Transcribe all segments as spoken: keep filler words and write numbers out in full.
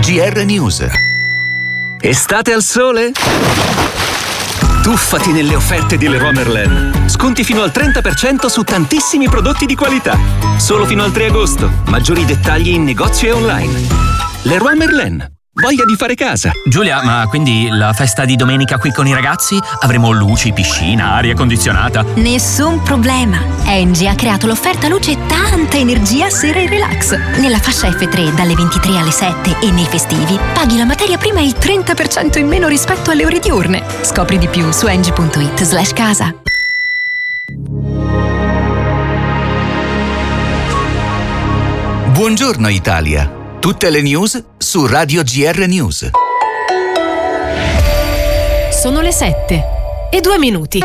G R News. Estate al sole? Tuffati nelle offerte di Leroy Merlin. Sconti fino al trenta per cento su tantissimi prodotti di qualità. Solo fino al tre agosto. Maggiori dettagli in negozio e online. Leroy Merlin. Voglia di fare casa. Giulia, ma quindi la festa di domenica qui con i ragazzi? Avremo luci, piscina, aria condizionata? Nessun problema. Engie ha creato l'offerta luce e tanta energia sera e relax. Nella fascia F tre dalle ventitré alle sette e nei festivi paghi la materia prima il trenta per cento in meno rispetto alle ore diurne. Scopri di più su engie punto it slash casa. Buongiorno Italia. Tutte le news su Radio G R News. Sono le sette e due minuti.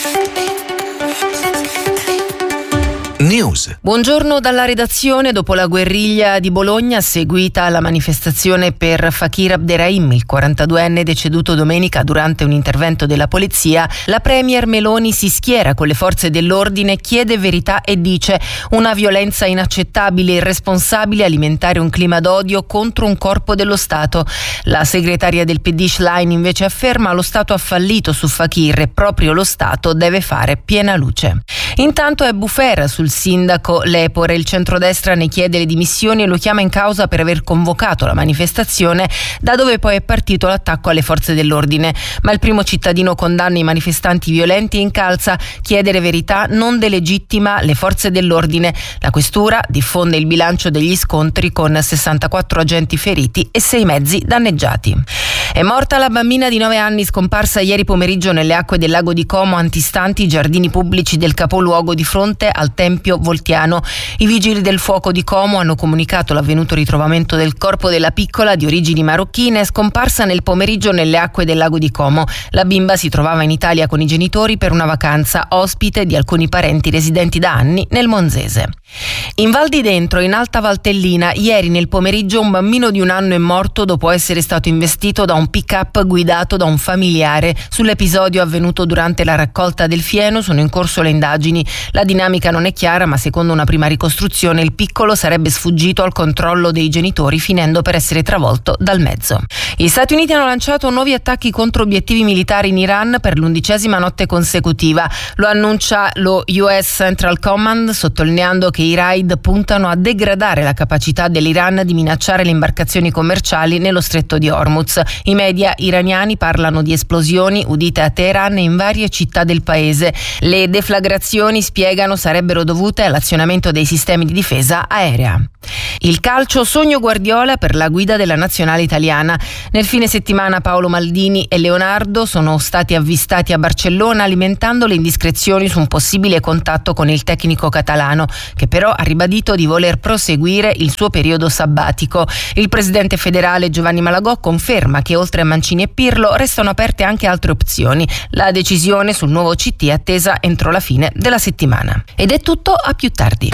News. Buongiorno dalla redazione. Dopo la guerriglia di Bologna, seguita la manifestazione per Fakir Abderrahim, il quarantaduenne deceduto domenica durante un intervento della polizia, la premier Meloni si schiera con le forze dell'ordine, chiede verità e dice: una violenza inaccettabile e irresponsabile alimentare un clima d'odio contro un corpo dello Stato. La segretaria del P D Schlein invece afferma: lo Stato ha fallito su Fakir e proprio lo Stato deve fare piena luce. Intanto è bufera sul sindaco Lepore. Il centrodestra ne chiede le dimissioni e lo chiama in causa per aver convocato la manifestazione, da dove poi è partito l'attacco alle forze dell'ordine. Ma il primo cittadino condanna i manifestanti violenti e incalza: chiedere verità non delegittima le forze dell'ordine. La questura diffonde il bilancio degli scontri con sessantaquattro agenti feriti e sei mezzi danneggiati. È morta la bambina di nove anni scomparsa ieri pomeriggio nelle acque del lago di Como, antistanti i giardini pubblici del capoluogo di fronte al Tempio Voltiano. I vigili del fuoco di Como hanno comunicato l'avvenuto ritrovamento del corpo della piccola, di origini marocchine, scomparsa nel pomeriggio nelle acque del lago di Como. La bimba si trovava in Italia con i genitori per una vacanza, ospite di alcuni parenti residenti da anni nel Monzese. In Val di Dentro, in Alta Valtellina, ieri nel pomeriggio un bambino di un anno è morto dopo essere stato investito da un pick-up guidato da un familiare. Sull'episodio avvenuto durante la raccolta del fieno sono in corso le indagini. La dinamica non è chiara, ma secondo una prima ricostruzione il piccolo sarebbe sfuggito al controllo dei genitori, finendo per essere travolto dal mezzo. Gli Stati Uniti hanno lanciato nuovi attacchi contro obiettivi militari in Iran per l'undicesima notte consecutiva. Lo annuncia lo U S Central Command, sottolineando che i raid puntano a degradare la capacità dell'Iran di minacciare le imbarcazioni commerciali nello stretto di Hormuz. I media iraniani parlano di esplosioni udite a Teheran e in varie città del paese. Le deflagrazioni, spiegano, sarebbero dovute all'azionamento dei sistemi di difesa aerea. Il calcio, sogno Guardiola per la guida della nazionale italiana. Nel fine settimana Paolo Maldini e Leonardo sono stati avvistati a Barcellona alimentando le indiscrezioni su un possibile contatto con il tecnico catalano, che però ha ribadito di voler proseguire il suo periodo sabbatico. Il presidente federale Giovanni Malagò conferma che oltre a Mancini e Pirlo restano aperte anche altre opzioni. La decisione sul nuovo C T è attesa entro la fine della settimana. Ed è tutto, a più tardi.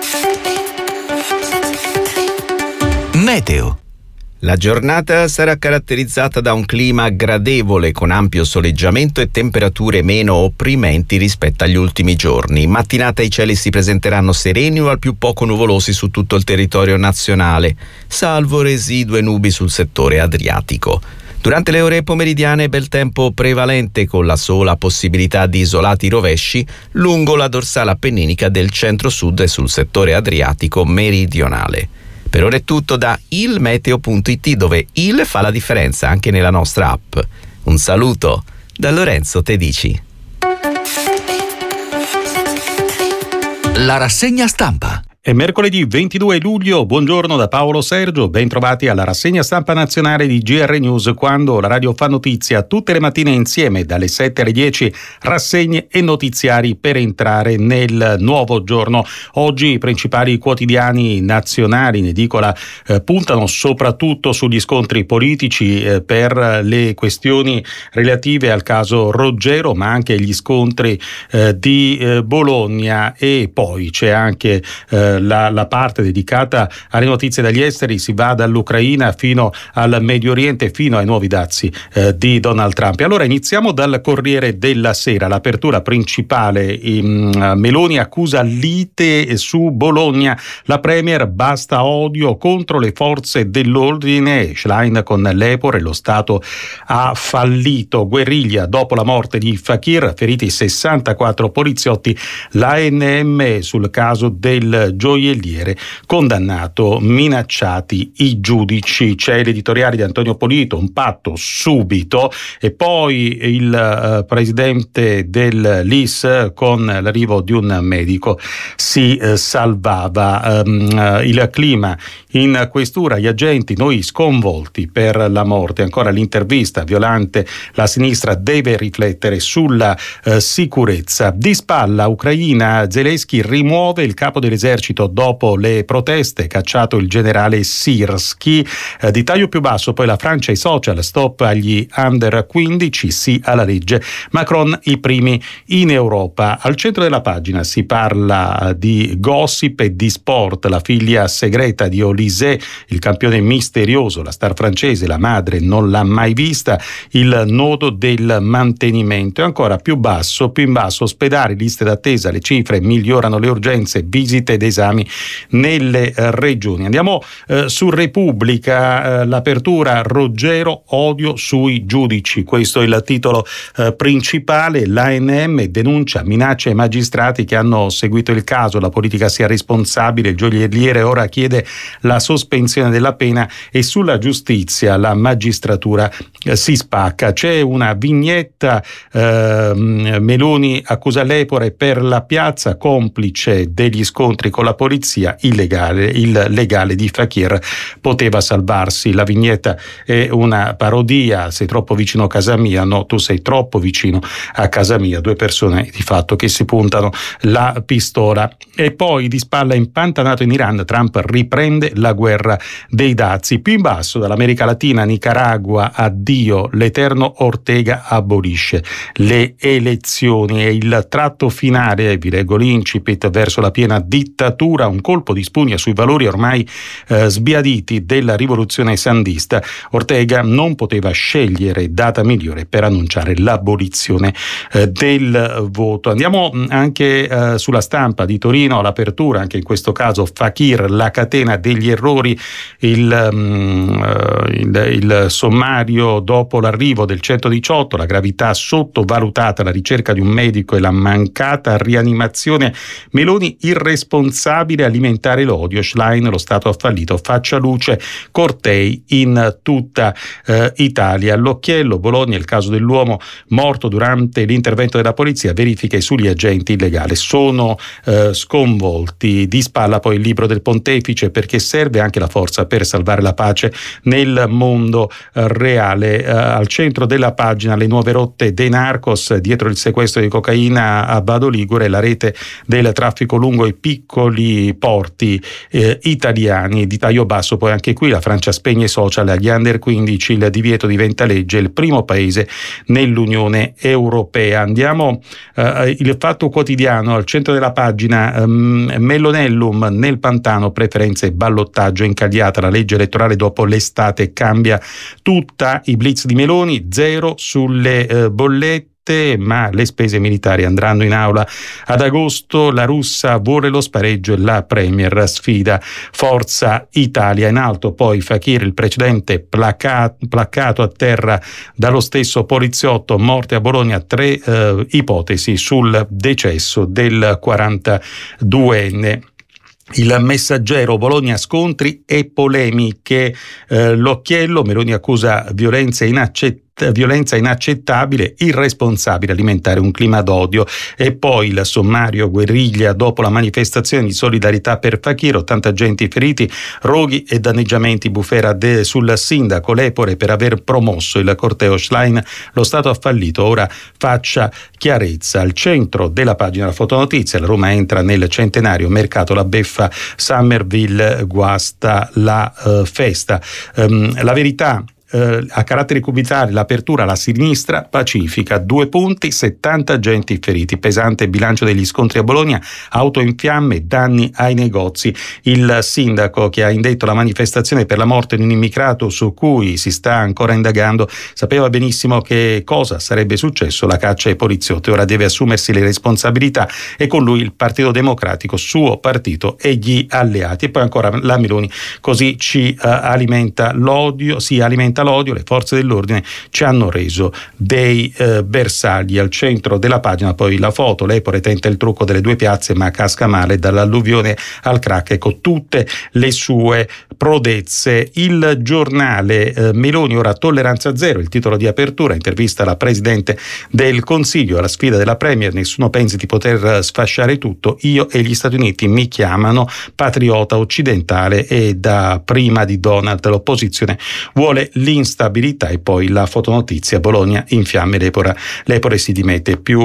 Meteo. La giornata sarà caratterizzata da un clima gradevole con ampio soleggiamento e temperature meno opprimenti rispetto agli ultimi giorni. In mattinata i cieli si presenteranno sereni o al più poco nuvolosi su tutto il territorio nazionale, salvo residue nubi sul settore adriatico. Durante le ore pomeridiane bel tempo prevalente, con la sola possibilità di isolati rovesci lungo la dorsale appenninica del centro-sud e sul settore adriatico meridionale. Per ora è tutto da il meteo punto it, dove il fa la differenza anche nella nostra app. Un saluto da Lorenzo Tedici. La rassegna stampa. È mercoledì ventidue luglio, buongiorno da Paolo Sergio, ben trovati alla rassegna stampa nazionale di G R News, quando la radio fa notizia tutte le mattine insieme dalle sette alle dieci, rassegne e notiziari per entrare nel nuovo giorno. Oggi i principali quotidiani nazionali in edicola eh, puntano soprattutto sugli scontri politici eh, per le questioni relative al caso Roggero, ma anche gli scontri eh, di eh, Bologna, e poi c'è anche eh, eh, la, la parte dedicata alle notizie dagli esteri si va dall'Ucraina fino al Medio Oriente, fino ai nuovi dazi eh, di Donald Trump. E allora iniziamo dal Corriere della Sera, l'apertura principale. In, uh, Meloni accusa lite su Bologna, la premier basta odio contro le forze dell'ordine, Schlein con l'Epor e lo Stato ha fallito, guerriglia dopo la morte di Fakir, feriti sessantaquattro poliziotti, l'A N M sul caso del gioielliere, condannato, minacciati i giudici. C'è l'editoriale di Antonio Polito, un patto subito, e poi il uh, presidente dell'I S con l'arrivo di un medico si uh, salvava. Um, uh, il clima in questura, gli agenti noi sconvolti per la morte. Ancora l'intervista, Violante, la sinistra deve riflettere sulla uh, sicurezza. Di spalla Ucraina, Zelensky rimuove il capo dell'esercito dopo le proteste, cacciato il generale Sirski. Uh, di taglio più basso poi la Francia e i social, stop agli under quindici, sì alla legge, Macron i primi in Europa. Al centro della pagina si parla di gossip e di sport, la figlia segreta di Olysée, il campione misterioso, la star francese, la madre non l'ha mai vista, il nodo del mantenimento. E ancora più basso, più in basso, ospedali, liste d'attesa, le cifre, migliorano le urgenze, visite ed esami nelle eh, regioni. Andiamo eh, su Repubblica, eh, l'apertura, Roggero, odio sui giudici, questo è il titolo eh, principale. L'A N M denuncia minacce ai magistrati che hanno seguito il caso, la politica sia responsabile, il gioielliere ora chiede la sospensione della pena, e sulla giustizia la magistratura eh, si spacca. C'è una vignetta, eh, Meloni accusa l'Epore per la piazza, complice degli scontri con la polizia, illegale, il legale di Fakir poteva salvarsi. La vignetta è una parodia, sei troppo vicino a casa mia, no, tu sei troppo vicino a casa mia, due persone di fatto che si puntano la pistola. E poi di spalla, impantanato in Iran, Trump riprende la guerra dei dazi. Più in basso, dall'America Latina, Nicaragua, addio, l'eterno Ortega abolisce le elezioni, e il tratto finale, vi leggo l'incipit, verso la piena dittatura, un colpo di spugna sui valori ormai eh, sbiaditi della rivoluzione sandista. Ortega non poteva scegliere data migliore per annunciare l'abolizione eh, del voto. Andiamo anche eh, sulla Stampa di Torino, l'apertura, anche in questo caso Fakir, la catena degli errori, il, um, il, il sommario dopo l'arrivo del centodiciotto, la gravità sottovalutata, la ricerca di un medico e la mancata rianimazione, Meloni irresponsabile, alimentare l'odio, Schlein, lo Stato ha fallito, faccia luce, cortei in tutta eh, Italia. L'occhiello, Bologna, il caso dell'uomo morto durante l'intervento della polizia, verifiche sugli agenti illegali, sono eh, sconvolti. Di spalla poi il libro del pontefice, perché serve anche la forza per salvare la pace nel mondo eh, reale. Eh, al centro della pagina le nuove rotte dei narcos, dietro il sequestro di cocaina a Vado Ligure, la rete del traffico lungo i piccoli porti eh, italiani. Di taglio basso poi anche qui la Francia spegne i social agli under quindici, il divieto diventa legge, il primo paese nell'Unione Europea. Andiamo eh, il Fatto Quotidiano, al centro della pagina, um, Mellonellum nel pantano, preferenze ballottaggio, incagliata la legge elettorale dopo l'estate, cambia tutta, i blitz di Meloni, zero sulle eh, bollette, ma le spese militari andranno in aula ad agosto, la russa vuole lo spareggio e la premier sfida Forza Italia. In alto poi Fakir, il precedente placa- placcato a terra dallo stesso poliziotto, morte a Bologna, tre eh, ipotesi sul decesso del quarantaduenne. Il Messaggero, Bologna, scontri e polemiche, eh, l'occhiello, Meloni accusa violenza inaccettabile violenza inaccettabile, irresponsabile alimentare un clima d'odio. E poi il sommario, guerriglia dopo la manifestazione di solidarietà per Fakir, ottanta agenti feriti, roghi e danneggiamenti, bufera de, sul sindaco, l'Epore per aver promosso il corteo, Schlein, lo Stato ha fallito, ora faccia chiarezza. Al centro della pagina la fotonotizia, la Roma entra nel centenario, mercato la beffa, Summerville guasta la uh, festa. Um, la Verità, eh, a caratteri cubitali l'apertura alla sinistra pacifica, due punti, settanta agenti feriti, pesante bilancio degli scontri a Bologna, auto in fiamme, danni ai negozi. Il sindaco che ha indetto la manifestazione per la morte di un immigrato su cui si sta ancora indagando sapeva benissimo che cosa sarebbe successo, la caccia ai poliziotti, ora deve assumersi le responsabilità e con lui il Partito Democratico, suo partito e gli alleati. E poi ancora la Meloni, così ci uh, alimenta l'odio, si alimenta l'odio, le forze dell'ordine ci hanno reso dei uh, bersagli. Al centro della pagina poi la foto, l'Epore tenta il trucco delle due piazze ma casca male, dall'alluvione al crack, ecco tutte le sue prodezze. Il giornale, eh, Meloni ora tolleranza zero, il titolo di apertura, intervista alla Presidente del Consiglio, alla sfida della Premier, nessuno pensi di poter sfasciare tutto, io e gli Stati Uniti mi chiamano patriota occidentale e da prima di Donald l'opposizione vuole l'instabilità. E poi la fotonotizia, Bologna in fiamme, l'Epore, l'Epore si dimette. Più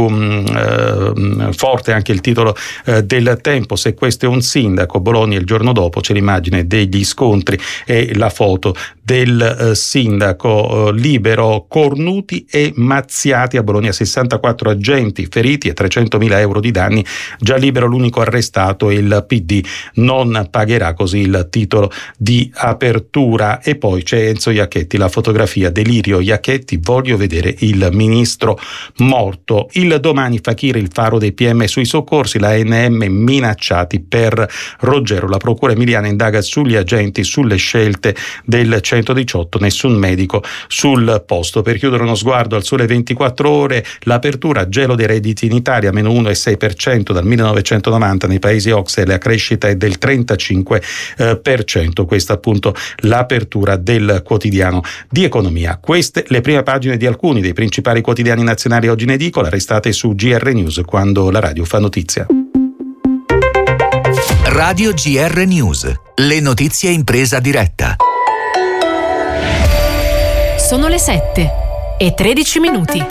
mh, eh, forte anche il titolo eh, del Tempo, se questo è un sindaco, Bologna il giorno dopo, c'è l'immagine degli scontri e la foto del eh, sindaco eh, libero, cornuti e mazziati a Bologna, sessantaquattro agenti feriti e trecentomila euro di danni, già libero l'unico arrestato, il P D non pagherà, così il titolo di apertura. E poi c'è Enzo Iacchetti, la fotografia, delirio Iacchetti, voglio vedere il ministro morto. Il Domani, Fakir, il faro dei P M sui soccorsi, la A N M minacciati per Roggero, la procura emiliana indaga sugli agenti, sulle scelte del centodiciotto, nessun medico sul posto. Per chiudere uno sguardo al Sole ventiquattro ore, l'apertura, gelo dei redditi in Italia, meno uno virgola sei per cento dal millenovecentonovanta, nei paesi O C S E la crescita è del trentacinque per cento. Questa appunto l'apertura del quotidiano di economia. Queste le prime pagine di alcuni dei principali quotidiani nazionali oggi in edicola, restate su G R News quando la radio fa notizia. Radio G R News, le notizie in presa diretta. Sono le sette e tredici minuti.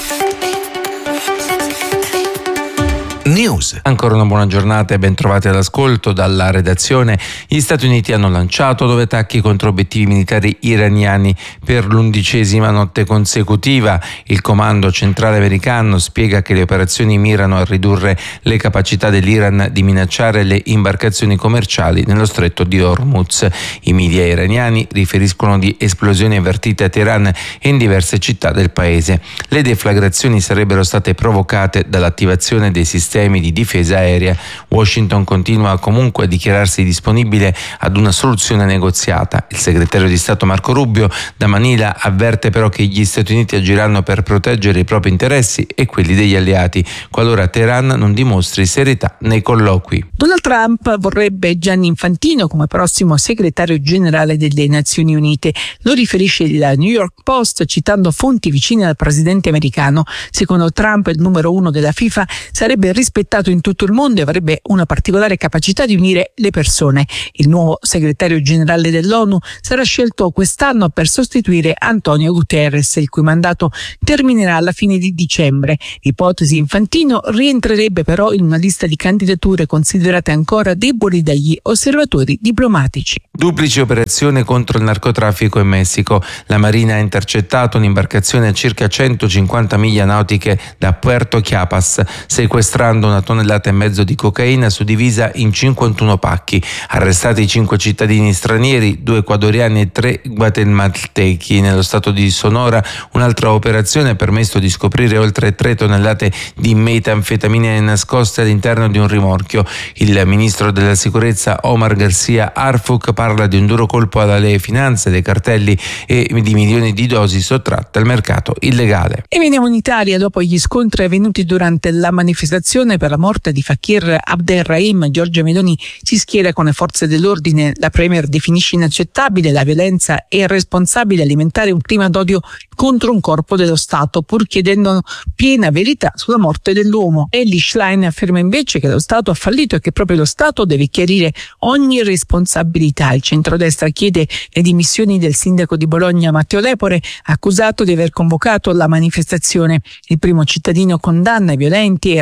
News. Ancora una buona giornata e ben trovati all'ascolto dalla redazione. Gli Stati Uniti hanno lanciato nove attacchi contro obiettivi militari iraniani per l'undicesima notte consecutiva. Il comando centrale americano spiega che le operazioni mirano a ridurre le capacità dell'Iran di minacciare le imbarcazioni commerciali nello stretto di Hormuz. I media iraniani riferiscono di esplosioni avvertite a Teheran e in diverse città del paese. Le deflagrazioni sarebbero state provocate dall'attivazione dei sistemi di difesa aerea. Washington continua comunque a dichiararsi disponibile ad una soluzione negoziata. Il segretario di Stato Marco Rubio da Manila avverte però che gli Stati Uniti agiranno per proteggere i propri interessi e quelli degli alleati qualora Teheran non dimostri serietà nei colloqui. Donald Trump vorrebbe Gianni Infantino come prossimo segretario generale delle Nazioni Unite. Lo riferisce il New York Post citando fonti vicine al presidente americano. Secondo Trump il numero uno della FIFA sarebbe rispettato in tutto il mondo e avrebbe una particolare capacità di unire le persone. Il nuovo segretario generale dell'ONU sarà scelto quest'anno per sostituire Antonio Guterres, il cui mandato terminerà alla fine di dicembre. L'ipotesi Infantino rientrerebbe però in una lista di candidature considerate ancora deboli dagli osservatori diplomatici. Duplice operazione contro il narcotraffico in Messico. La Marina ha intercettato un'imbarcazione a circa centocinquanta miglia nautiche da Puerto Chiapas, sequestrando una tonnellata e mezzo di cocaina suddivisa in cinquantuno pacchi. Arrestati cinque cittadini stranieri, due ecuadoriani e tre guatemaltechi. Nello stato di Sonora un'altra operazione ha permesso di scoprire oltre tre tonnellate di metanfetamine nascoste all'interno di un rimorchio. Il ministro della sicurezza Omar Garcia Harfuch parla di un duro colpo alle finanze dei cartelli e di milioni di dosi sottratte al mercato illegale. E veniamo in Italia. Dopo gli scontri avvenuti durante la manifestazione per la morte di Fakir Abderrahim, Giorgia Meloni si schiera con le forze dell'ordine. La Premier definisce inaccettabile la violenza e irresponsabile alimentare un clima d'odio contro un corpo dello Stato, pur chiedendo piena verità sulla morte dell'uomo. Elly Schlein afferma invece che lo Stato ha fallito e che proprio lo Stato deve chiarire ogni responsabilità. Il centrodestra chiede le dimissioni del sindaco di Bologna Matteo Lepore, accusato di aver convocato la manifestazione. Il Primo Cittadino condanna i violenti e replica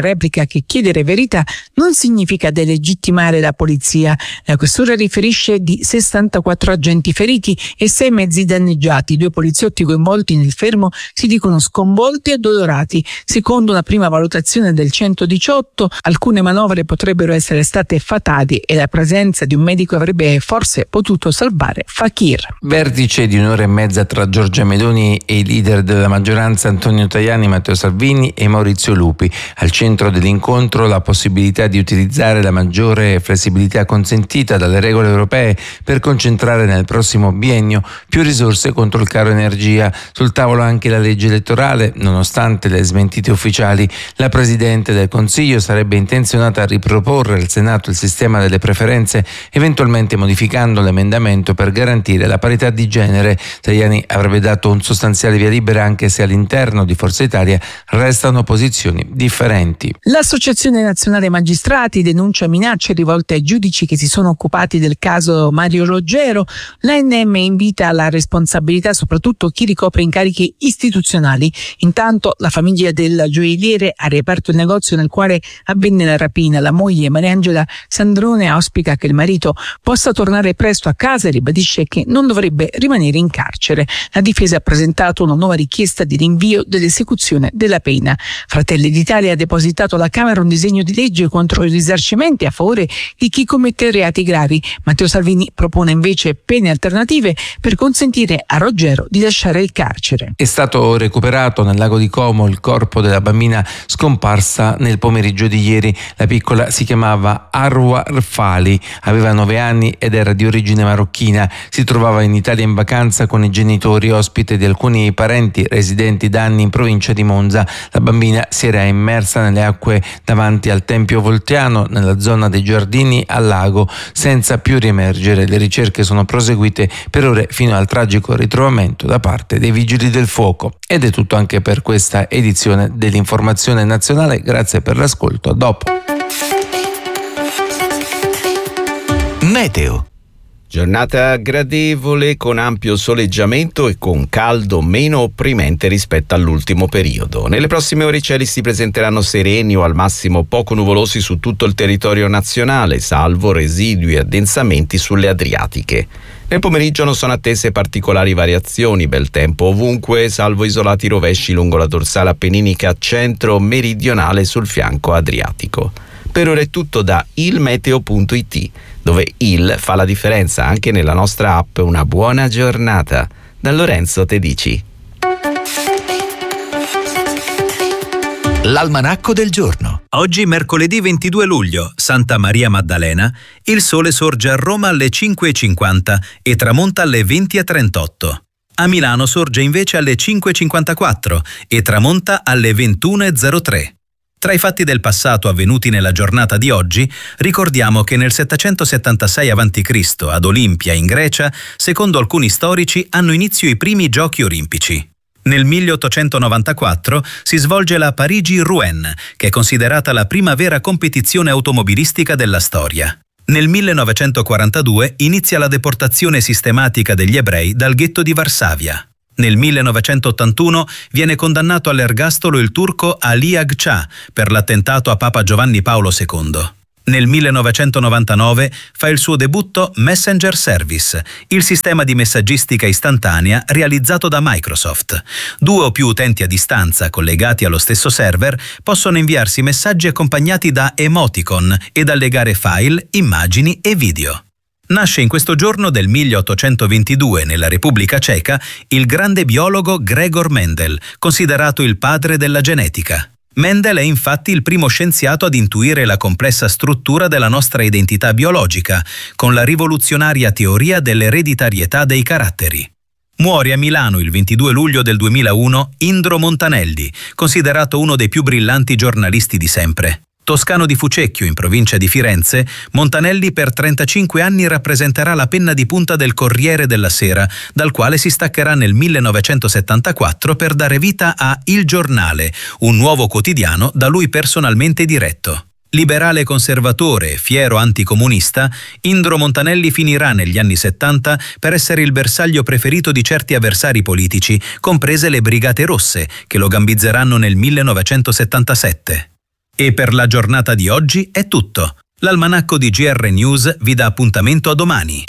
che chiedere verità non significa delegittimare la polizia. La questura riferisce di sessantaquattro agenti feriti e sei mezzi danneggiati. Due poliziotti coinvolti nel fermo si dicono sconvolti e addolorati. Secondo una prima valutazione del centodiciotto, alcune manovre potrebbero essere state fatali e la presenza di un medico avrebbe forse potuto salvare Fakir. Vertice di un'ora e mezza tra Giorgia Meloni e i leader della maggioranza Antonio Tajani, Matteo Salvini e Maurizio Lupi. Al centro dell'incontro la possibilità di utilizzare la maggiore flessibilità consentita dalle regole europee per concentrare nel prossimo biennio più risorse contro il caro energia. Sul tavolo anche la legge elettorale. Nonostante le smentite ufficiali, la Presidente del Consiglio sarebbe intenzionata a riproporre al Senato il sistema delle preferenze, eventualmente modificando l'emendamento per garantire la parità di genere. Tajani avrebbe dato un sostanziale via libera, anche se all'interno di Forza Italia restano posizioni differenti. L'Associazione Nazionale Magistrati denuncia minacce rivolte ai giudici che si sono occupati del caso Mario Roggero. L'A N M invita alla responsabilità soprattutto chi ricopre incarichi istituzionali. Intanto la famiglia del gioielliere ha riaperto il negozio nel quale avvenne la rapina. La moglie Mariangela Sandrone auspica che il marito possa tornare presto a casa e ribadisce che non dovrebbe rimanere in carcere. La difesa ha presentato una nuova richiesta di rinvio dell'esecuzione della pena. Fratelli d'Italia ha depositato alla Camera un disegno di legge contro i risarcimenti a favore di chi commette reati gravi. Matteo Salvini propone invece pene alternative per consentire a Roggero di lasciare il carcere. È stato recuperato nel lago di Como il corpo della bambina scomparsa nel pomeriggio di ieri. La piccola si chiamava Arwa Rfali, aveva nove anni ed era di origine marocchina. Si trovava in Italia in vacanza con i genitori, ospite di alcuni parenti residenti da anni in provincia di Monza. La bambina si era immersa nelle acque davanti al Tempio Voltiano, nella zona dei giardini al lago, senza più riemergere. Le ricerche sono proseguite per ore fino al tragico ritrovamento da parte dei vigili del fuoco. Ed è tutto anche per questa edizione dell'Informazione Nazionale. Grazie per l'ascolto. A dopo. Meteo. Giornata gradevole con ampio soleggiamento e con caldo meno opprimente rispetto all'ultimo periodo. Nelle prossime ore i cieli si presenteranno sereni o al massimo poco nuvolosi su tutto il territorio nazionale, salvo residui addensamenti sulle Adriatiche. Nel pomeriggio non sono attese particolari variazioni, bel tempo ovunque, salvo isolati rovesci lungo la dorsale appenninica centro-meridionale sul fianco adriatico. Per ora è tutto da ilmeteo punto it, dove il fa la differenza anche nella nostra app. Una buona giornata. Da Lorenzo Tedici. L'almanacco del giorno. Oggi, mercoledì ventidue luglio, Santa Maria Maddalena, il sole sorge a Roma alle cinque e cinquanta e tramonta alle venti e trentotto. A Milano sorge invece alle cinque e cinquantaquattro e tramonta alle ventuno e zero tre. Tra i fatti del passato avvenuti nella giornata di oggi, ricordiamo che nel settecentosettantasei avanti Cristo ad Olimpia, in Grecia, secondo alcuni storici, hanno inizio i primi giochi olimpici. Nel milleottocentonovantaquattro si svolge la Parigi-Rouen, che è considerata la prima vera competizione automobilistica della storia. Nel millenovecentoquarantadue inizia la deportazione sistematica degli ebrei dal ghetto di Varsavia. Nel millenovecentottantuno viene condannato all'ergastolo il turco Ali Agca per l'attentato a Papa Giovanni Paolo secondo. Nel millenovecentonovantanove fa il suo debutto Messenger Service, il sistema di messaggistica istantanea realizzato da Microsoft. Due o più utenti a distanza collegati allo stesso server possono inviarsi messaggi accompagnati da emoticon ed allegare file, immagini e video. Nasce in questo giorno del milleottocentoventidue nella Repubblica Ceca il grande biologo Gregor Mendel, considerato il padre della genetica. Mendel è infatti il primo scienziato ad intuire la complessa struttura della nostra identità biologica, con la rivoluzionaria teoria dell'ereditarietà dei caratteri. Muore a Milano il ventidue luglio del duemilauno Indro Montanelli, considerato uno dei più brillanti giornalisti di sempre. Toscano di Fucecchio, in provincia di Firenze, Montanelli per trentacinque anni rappresenterà la penna di punta del Corriere della Sera, dal quale si staccherà nel millenovecentosettantaquattro per dare vita a Il Giornale, un nuovo quotidiano da lui personalmente diretto. Liberale conservatore e fiero anticomunista, Indro Montanelli finirà negli anni settanta per essere il bersaglio preferito di certi avversari politici, comprese le Brigate Rosse, che lo gambizzeranno nel millenovecentosettantasette. E per la giornata di oggi è tutto. L'almanacco di G R News vi dà appuntamento a domani.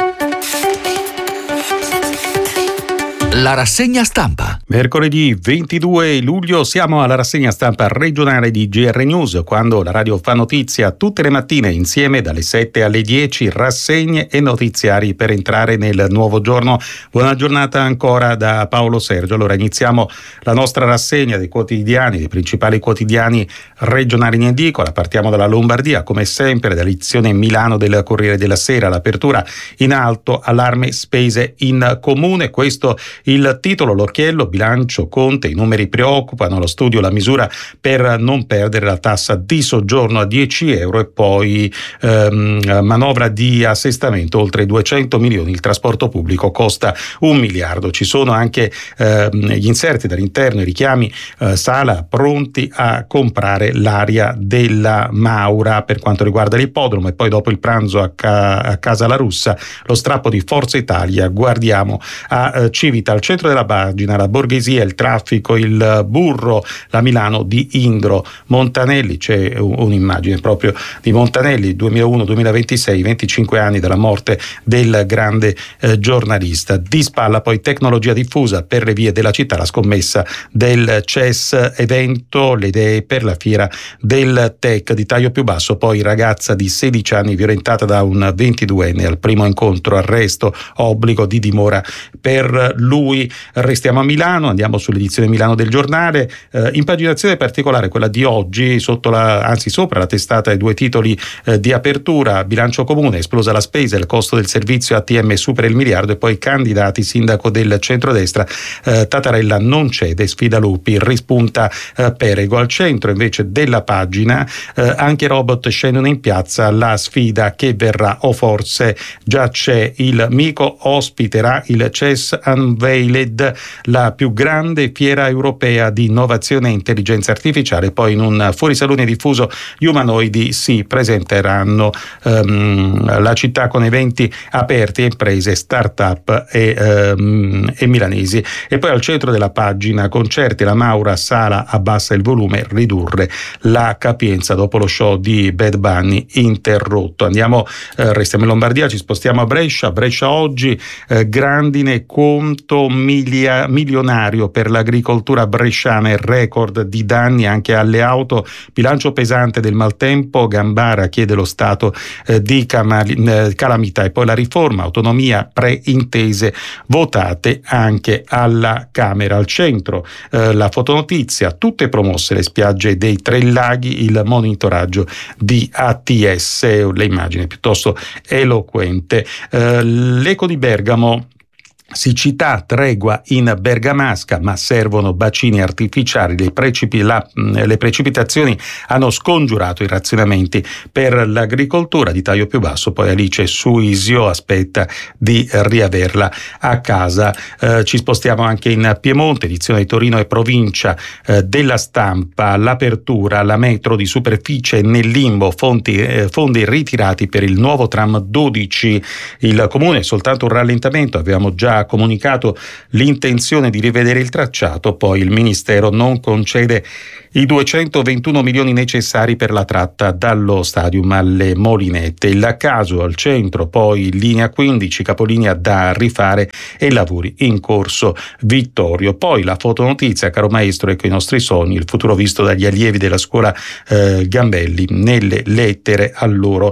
La rassegna stampa. Mercoledì ventidue luglio siamo alla rassegna stampa regionale di G R News, quando la radio fa notizia tutte le mattine insieme dalle sette alle dieci, rassegne e notiziari per entrare nel nuovo giorno. Buona giornata ancora da Paolo Sergio. Allora iniziamo la nostra rassegna dei quotidiani, dei principali quotidiani regionali in edicola. Partiamo dalla Lombardia, come sempre, dall'edizione Milano del Corriere della Sera. L'apertura in alto, allarme spese in comune. Questo il titolo, l'occhiello, bilancio Conte, i numeri preoccupano, lo studio la misura per non perdere la tassa di soggiorno a dieci euro e poi ehm, manovra di assestamento oltre duecento milioni, il trasporto pubblico costa un miliardo. Ci sono anche ehm, gli inserti dall'interno, i richiami, eh, Sala pronti a comprare l'area della Maura per quanto riguarda l'ippodromo, e poi dopo il pranzo a, ca- a Casa La Russa lo strappo di Forza Italia, guardiamo a eh, Civita. Al centro della pagina la borghesia, il traffico, il burro, la Milano di Indro. Montanelli, c'è un'immagine proprio di Montanelli, duemilauno duemilaventisei, venticinque anni dalla morte del grande eh, giornalista. Di spalla poi tecnologia diffusa per le vie della città, la scommessa del C E S evento, le idee per la fiera del tech di taglio più basso. Poi ragazza di sedici anni violentata da un ventiduenne al primo incontro, arresto, obbligo di dimora per lui. Restiamo a Milano, andiamo sull'edizione Milano del giornale, eh, impaginazione particolare quella di oggi, sotto la, anzi sopra la testata, i due titoli eh, di apertura: bilancio comune, esplosa la spesa, il costo del servizio A T M supera il miliardo, e poi candidati, sindaco del centrodestra, eh, Tattarella non cede, sfida Lupi, rispunta eh, Perego. Al centro invece della pagina eh, anche robot scendono in piazza, la sfida che verrà, o forse già c'è, il Mico ospiterà il C E S Unveiled, la più grande fiera europea di innovazione e intelligenza artificiale. Poi in un fuorisalone diffuso gli umanoidi si presenteranno, um, la città con eventi aperti, imprese, start-up e, um, e milanesi. E poi al centro della pagina concerti, la Maura, Sala abbassa il volume, ridurre la capienza dopo lo show di Bad Bunny interrotto. Andiamo, eh, restiamo in Lombardia, ci spostiamo a Brescia. Brescia oggi, eh, grandine conto milia, milionario per l'agricoltura bresciana, il record di danni anche alle auto, bilancio pesante del maltempo, Gambara chiede lo stato eh, di camali, eh, calamità, e poi la riforma, autonomia, preintese votate anche alla Camera. Al centro eh, la fotonotizia, tutte promosse le spiagge dei Tre Laghi, il monitoraggio di A T S, le immagini piuttosto eloquente. Eh, l'Eco di Bergamo, siccità, tregua in Bergamasca, ma servono bacini artificiali. Le, precipi, la, le precipitazioni hanno scongiurato i razionamenti per l'agricoltura di taglio più basso. Poi Alice Suisio aspetta di riaverla a casa. Eh, ci spostiamo anche in Piemonte, edizione di Torino e provincia eh, della Stampa. L'apertura, la metro di superficie nel limbo, fonti, eh, fondi ritirati per il nuovo tram dodici. Il comune soltanto un rallentamento, avevamo già comunicato l'intenzione di rivedere il tracciato, poi il Ministero non concede i duecentoventuno milioni necessari per la tratta dallo stadium alle Molinette. Il caso al centro, poi linea quindici, capolinea da rifare e lavori in corso Vittorio. Poi la fotonotizia, caro maestro, ecco i nostri sogni, il futuro visto dagli allievi della scuola eh, Gambelli nelle lettere al loro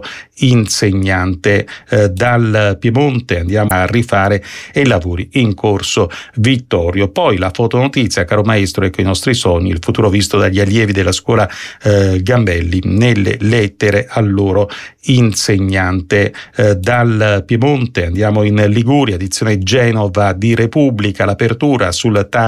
insegnante. Eh, dal Piemonte andiamo a rifare e lavori in corso Vittorio. Poi la fotonotizia, caro maestro, ecco i nostri sogni, il futuro visto dagli allievi della scuola eh, Gambelli nelle lettere al loro insegnante. Eh, dal Piemonte andiamo in Liguria, edizione Genova di Repubblica, l'apertura sul